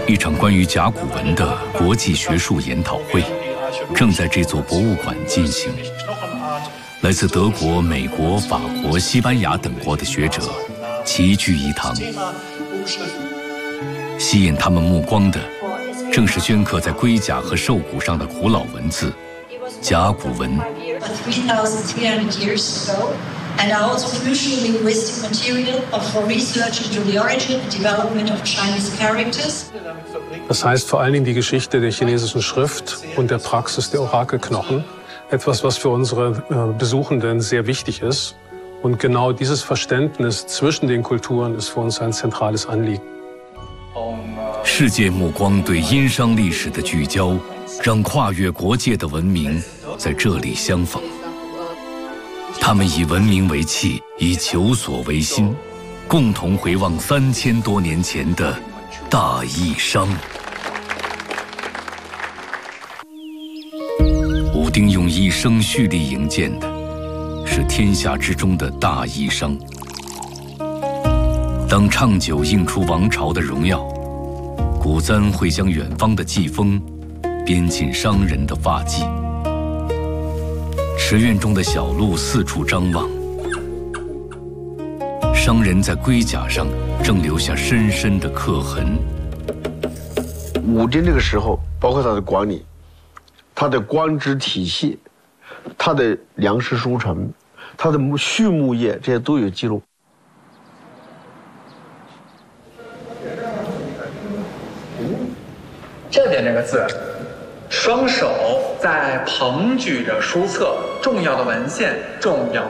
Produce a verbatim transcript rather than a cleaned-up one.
一场关于甲骨文的国际学术研讨会正在这座博物馆进行。来自德国、美国、法国、西班牙等国的学者齐聚一堂，吸引他们目光的正是镌刻在龟甲和兽骨上的古老文字甲骨文。 And are also crucial linguistic material for research into the origin and development of Chinese characters. Das heißt vor allen Dingen die Geschichte der chinesischen Schrift und der Praxis der Orakelknochen. Etwas, was für unsere Besuchenden sehr wichtig ist. Und genau dieses Verständnis zwischen den Kulturen ist für uns ein zentrales Anliegen. 世界目光对殷商历史的聚焦，让跨越国界的文明在这里相逢。他们以文明为器，以求索为心，共同回望三千多年前的大义商。武丁用一生蓄力营建的，是天下之中的大义商。当唱酒映出王朝的荣耀，古簪会将远方的季风编进商人的发髻。池院中的小路四处张望，商人在龟甲上正留下深深的刻痕。 武丁这个时候，包括他的管理、他的官职体系、他的粮食收成、他的畜牧业，这些都有记录。 这边这个字，双手在捧举着书册，重要的文献，重要。